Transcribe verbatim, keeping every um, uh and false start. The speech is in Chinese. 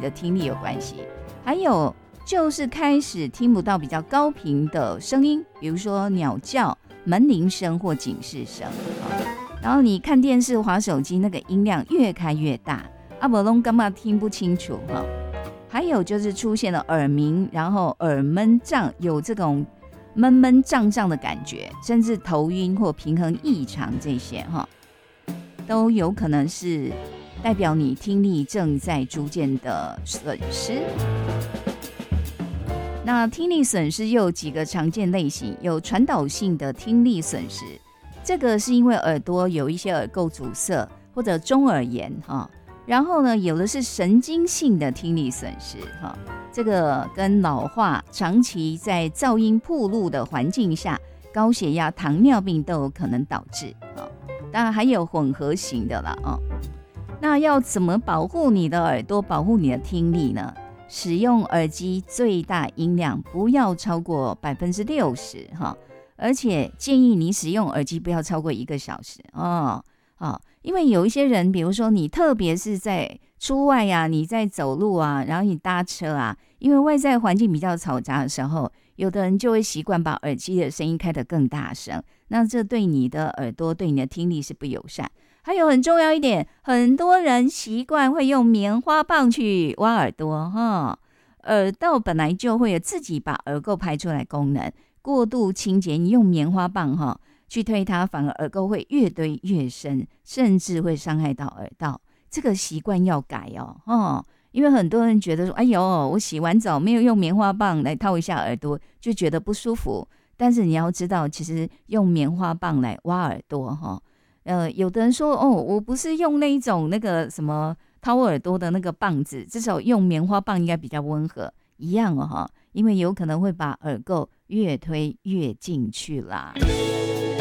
的听力有关系。还有就是开始听不到比较高频的声音，比如说鸟叫、门铃声或警示声。然后你看电视、滑手机，那个音量越开越大，啊不然根本听不清楚哈。还有就是出现了耳鸣，然后耳闷胀，有这种闷闷胀胀的感觉，甚至头晕或平衡异常，这些哈都有可能是代表你听力正在逐渐的损失。那听力损失又有几个常见类型，有传导性的听力损失，这个是因为耳朵有一些耳垢阻塞或者中耳炎哈。然后呢，有的是神经性的听力损失哈，这个跟老化、长期在噪音暴露的环境下、高血压、糖尿病都有可能导致啊。当然还有混合型的啦啊。那要怎么保护你的耳朵、保护你的听力呢？使用耳机最大音量不要超过百分之六十哈，而且建议你使用耳机不要超过一个小时哦。哦，因为有一些人，比如说你特别是在出外啊，你在走路啊，然后你搭车啊，因为外在环境比较嘈杂的时候，有的人就会习惯把耳机的声音开得更大声，那这对你的耳朵、对你的听力是不友善。还有很重要一点，很多人习惯会用棉花棒去挖耳朵哈，耳道本来就会有自己把耳垢排出来功能，过度清洁，你用棉花棒哈去推它，反而耳垢会越堆越深，甚至会伤害到耳道。这个习惯要改哦，哦，因为很多人觉得说，哎呦，我洗完澡没有用棉花棒来套一下耳朵，就觉得不舒服。但是你要知道，其实用棉花棒来挖耳朵哈，呃，有的人说，哦，我不是用那一种那个什么掏耳朵的那个棒子，至少用棉花棒应该比较温和，一样哦哈，因为有可能会把耳垢越推越进去啦。